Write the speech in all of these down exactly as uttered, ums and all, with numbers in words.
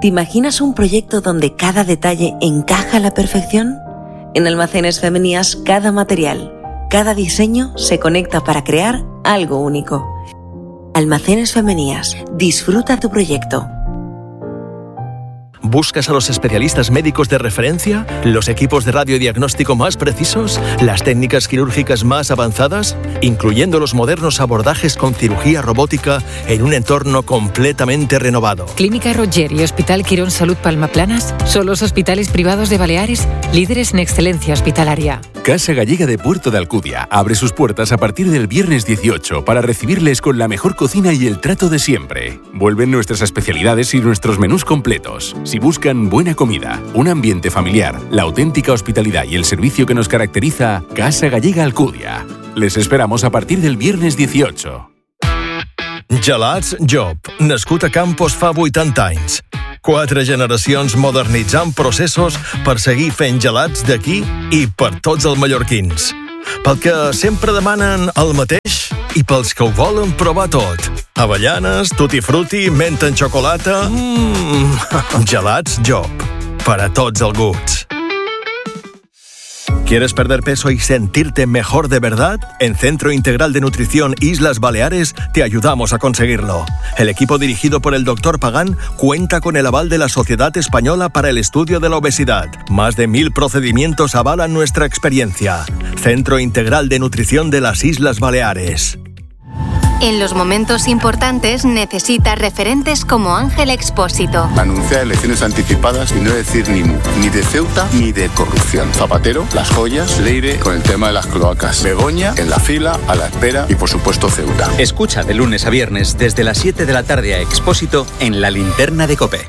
¿Te imaginas un proyecto donde cada detalle encaja a la perfección? En Almacenes Femenías, cada material, cada diseño se conecta para crear algo único. Almacenes Femenías. Disfruta tu proyecto. ¿Buscas a los especialistas médicos de referencia? ¿Los equipos de radiodiagnóstico más precisos? ¿Las técnicas quirúrgicas más avanzadas? Incluyendo los modernos abordajes con cirugía robótica en un entorno completamente renovado. Clínica Roger y Hospital Quirón Salud Palma Planas son los hospitales privados de Baleares líderes en excelencia hospitalaria. Casa Gallega de Puerto de Alcudia abre sus puertas a partir del viernes dieciocho para recibirles con la mejor cocina y el trato de siempre. Vuelven nuestras especialidades y nuestros menús completos. Si buscan buena comida, un ambiente familiar, la auténtica hospitalidad y el servicio que nos caracteriza, Casa Gallega Alcudia. Les esperamos a partir del viernes dieciocho. Gelats Job, nascut a Campos fa vuitanta anys. Quatre generacions modernitzant processos per seguir fent gelats d'aquí i per tots els mallorquins. Pel que sempre demanen el mateix i pels que ho volen provar tot. Avellanes, tutti frutti, menta en xocolata... Mmm... Gelats Job. Per a tots els gusts. ¿Quieres perder peso y sentirte mejor de verdad? En Centro Integral de Nutrición Islas Baleares te ayudamos a conseguirlo. El equipo dirigido por el doctor Pagán cuenta con el aval de la Sociedad Española para el Estudio de la Obesidad. Más de mil procedimientos avalan nuestra experiencia. Centro Integral de Nutrición de las Islas Baleares. En los momentos importantes necesitas referentes como Ángel Expósito. Anunciar elecciones anticipadas y no decir ni mu, ni de Ceuta ni de corrupción. Zapatero, las joyas, Leire con el tema de las cloacas. Begoña en la fila, a la espera y por supuesto Ceuta. Escucha de lunes a viernes desde las siete de la tarde a Expósito en La Linterna de COPE.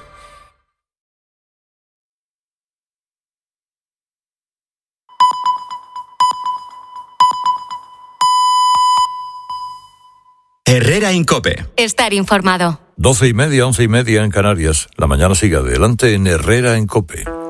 Herrera en COPE. Estar informado. Doce y media, once y media en Canarias. La mañana sigue adelante en Herrera en COPE.